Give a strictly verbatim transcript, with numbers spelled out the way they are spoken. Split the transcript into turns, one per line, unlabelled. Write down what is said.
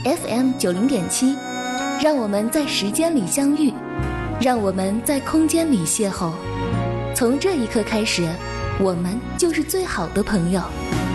F M 九零点七，让我们在时间里相遇，让我们在空间里邂逅。从这一刻开始，我们就是最好的朋友。